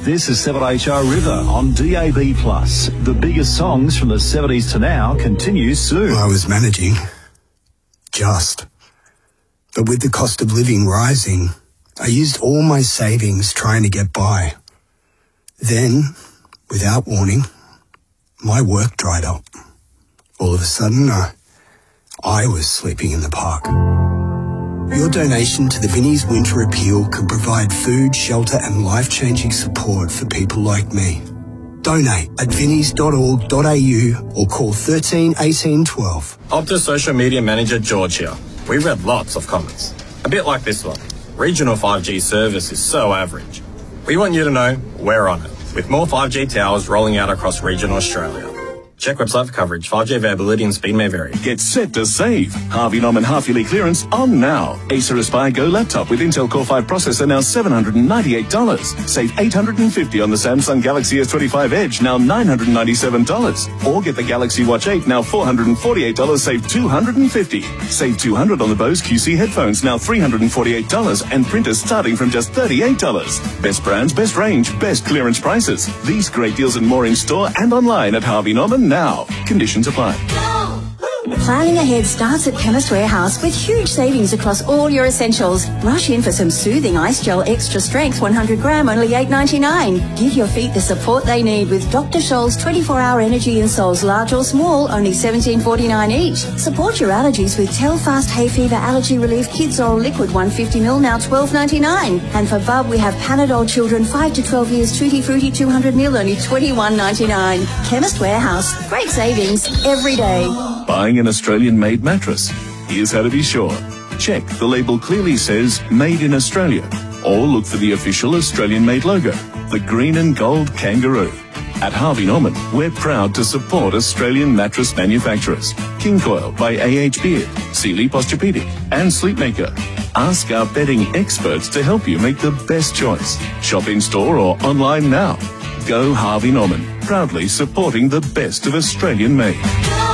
This is 7HR River on DAB+. The biggest songs from the 70s to now continue soon. I was managing. But with the cost of living rising, I used all my savings trying to get by. Then, without warning, my work dried up. All of a sudden, I was sleeping in the park. Your donation to the Vinnie's Winter Appeal could provide food, shelter and life-changing support for people like me. Donate at vinnies.org.au or call 13 18 12. Optus Social Media Manager George here. We read lots of comments. A bit like this one. Regional 5G service is so average. We want you to know we're on it, with more 5G towers rolling out across regional Australia. Check website for coverage. 5G availability and speed may vary. Get set to save. Harvey Norman half-yearly clearance on now. Acer Aspire Go laptop with Intel Core 5 processor now $798. Save $850 on the Samsung Galaxy S25 Edge, now $997. Or get the Galaxy Watch 8, now $448, save $250. Save $200 on the Bose QC headphones, now $348, and printers starting from just $38. Best brands, best range, best clearance prices. These great deals and more in store and online at Harvey Norman now. Conditions apply. Planning ahead starts at Chemist Warehouse with huge savings across all your essentials. Rush in for some soothing ice gel extra strength 100 gram, only $8.99. Give your feet the support they need with Dr. Scholl's 24-hour energy insoles, large or small, only $17.49 each. Support your allergies with Telfast Hay Fever Allergy Relief Kids Oral Liquid 150ml, now $12.99. And for Bub, we have Panadol Children 5 to 12 years Tutti Frutti 200ml, only $21.99. Chemist Warehouse. Great savings every day. Buying an Australian-made mattress? Here's how to be sure. Check the label clearly says Made in Australia, or look for the official Australian-made logo, the green and gold kangaroo. At Harvey Norman, we're proud to support Australian mattress manufacturers. King Coil by A.H. Beard, Sealy Posturepedic, and Sleepmaker. Ask our bedding experts to help you make the best choice. Shop in-store or online now. Go Harvey Norman, proudly supporting the best of Australian-made.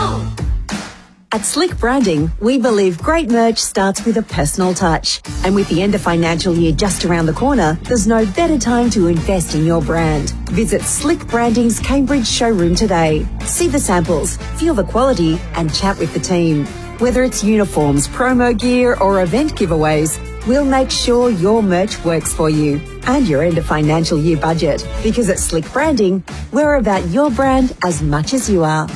At Slick Branding, we believe great merch starts with a personal touch. And with the end of financial year just around the corner, there's no better time to invest in your brand. Visit Slick Branding's Cambridge showroom today. See the samples, feel the quality, and chat with the team. Whether it's uniforms, promo gear, or event giveaways, we'll make sure your merch works for you and your end of financial year budget. Because at Slick Branding, we're about your brand as much as you are.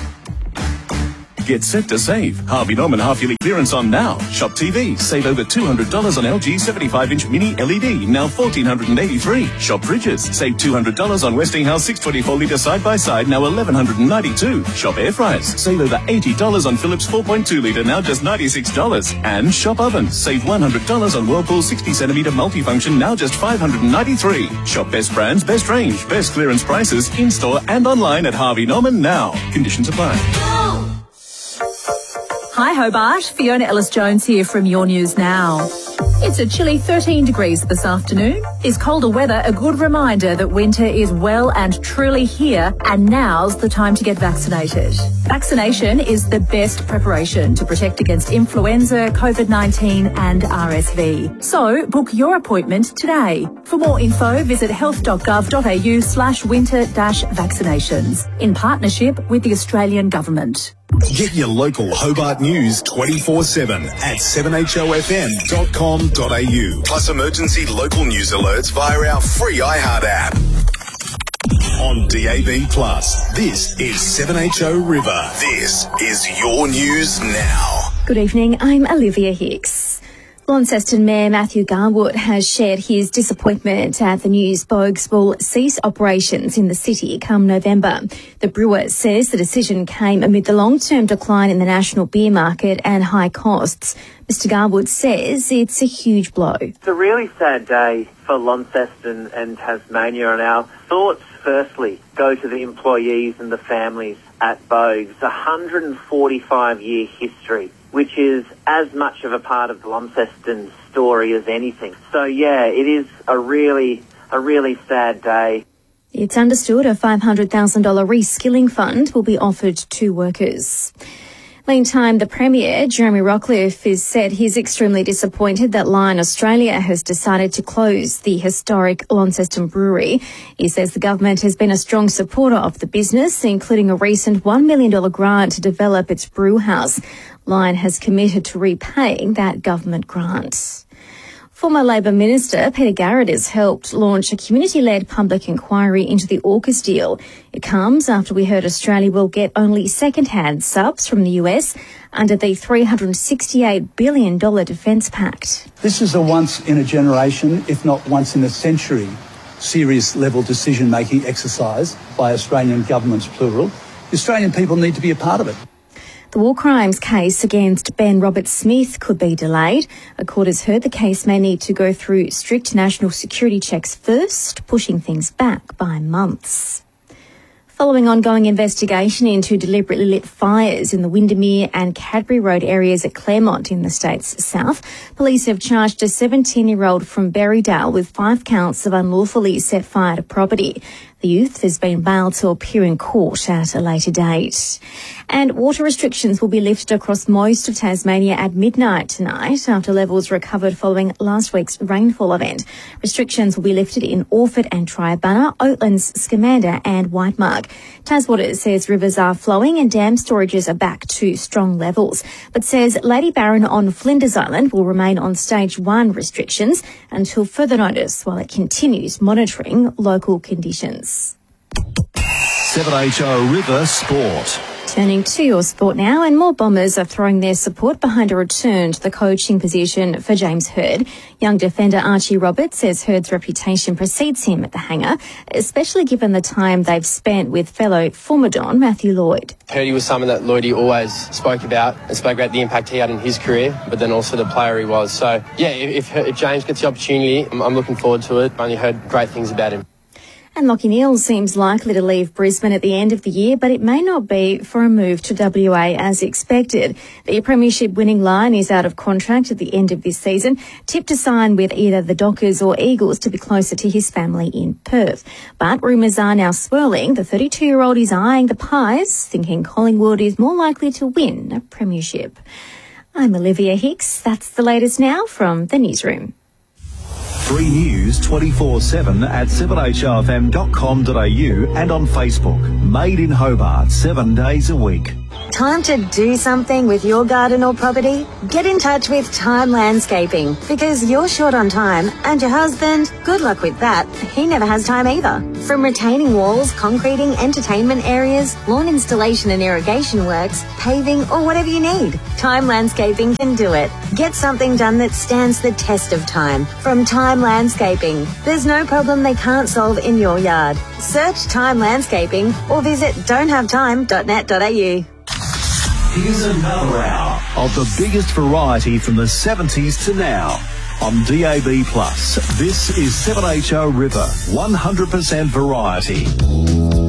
Get set to save. Harvey Norman half-yearly clearance on now. Shop TV. Save over $200 on LG 75-inch mini LED, now $1,483. Shop fridges. Save $200 on Westinghouse 624-litre side-by-side, now $1,192. Shop air fryers. Save over $80 on Philips 4.2-litre, now just $96. And shop ovens. Save $100 on Whirlpool 60-centimetre multifunction, now just $593. Shop best brands, best range, best clearance prices, in-store and online at Harvey Norman now. Conditions apply. Hi Hobart, Fiona Ellis-Jones here from Your News Now. It's a chilly 13 degrees this afternoon. Is colder weather a good reminder that winter is well and truly here, and now's the time to get vaccinated? Vaccination is the best preparation to protect against influenza, COVID-19 and RSV. So book your appointment today. For more info, visit health.gov.au/winter-vaccinations in partnership with the Australian Government. Get your local Hobart news 24/7 at 7HOFM.com.au. Plus emergency local news alerts via our free iHeart app. On DAB+, this is 7HO River. This is Your News Now. Good evening, I'm Olivia Hicks. Launceston Mayor Matthew Garwood has shared his disappointment at the news Bogues will cease operations in the city come November. The brewer says the decision came amid the long-term decline in the national beer market and high costs. Mr Garwood says it's a huge blow. It's a really sad day for Launceston and Tasmania, and our thoughts firstly go to the employees and the families at Bogues. 145-year history, which is as much of a part of the Launceston story as anything. So, yeah, it is a really sad day. It's understood a $500,000 reskilling fund will be offered to workers. Meantime, the Premier, Jeremy Rockliff, has said he's extremely disappointed that Lion Australia has decided to close the historic Launceston Brewery. He says the government has been a strong supporter of the business, including a recent $1 million grant to develop its brew house. Lion has committed to repaying that government grant. Former Labor Minister Peter Garrett has helped launch a community-led public inquiry into the AUKUS deal. It comes after we heard Australia will get only second-hand subs from the US under the $368 billion Defence Pact. This is a once-in-a-generation, if not once-in-a-century, serious-level decision-making exercise by Australian governments, plural. The Australian people need to be a part of it. The war crimes case against Ben Roberts-Smith could be delayed. A court has heard the case may need to go through strict national security checks first, pushing things back by months. Following ongoing investigation into deliberately lit fires in the Windermere and Cadbury Road areas at Claremont in the state's south, police have charged a 17-year-old from Berrydale with 5 counts of unlawfully set fire to property. The youth has been bailed to appear in court at a later date. And water restrictions will be lifted across most of Tasmania at midnight tonight after levels recovered following last week's rainfall event. Restrictions will be lifted in Orford and Triabunna, Oatlands, Scamander and Whitemark. Taswater says rivers are flowing and dam storages are back to strong levels, but says Lady Barron on Flinders Island will remain on stage 1 restrictions until further notice while it continues monitoring local conditions. 7HO River Sport. Turning to your sport now, and more Bombers are throwing their support behind a return to the coaching position for James Hird. Young defender Archie Roberts says Hird's reputation precedes him at the hangar, especially given the time they've spent with fellow former Don Matthew Lloyd. Hirdy was someone that Lloydie always spoke about and spoke about the impact he had in his career, but then also the player he was. So, yeah, if James gets the opportunity, I'm looking forward to it. I've only heard great things about him. And Lachie Neale seems likely to leave Brisbane at the end of the year, but it may not be for a move to WA as expected. The premiership winning Lion is out of contract at the end of this season, tipped to sign with either the Dockers or Eagles to be closer to his family in Perth. But rumours are now swirling. The 32-year-old is eyeing the Pies, thinking Collingwood is more likely to win a premiership. I'm Olivia Hicks. That's the latest now from the newsroom. Free news 24/7 at 7HOFM.com.au and on Facebook. Made in Hobart, 7 days a week. Time to do something with your garden or property? Get in touch with Time Landscaping, because you're short on time and your husband, good luck with that, he never has time either. From retaining walls, concreting, entertainment areas, lawn installation and irrigation works, paving or whatever you need, Time Landscaping can do it. Get something done that stands the test of time from Time Landscaping. There's no problem they can't solve in your yard. Search Time Landscaping or visit don'thavetime.net.au. Here's another hour of the biggest variety from the 70s to now on DAB+. This is 7HO River, 100% variety.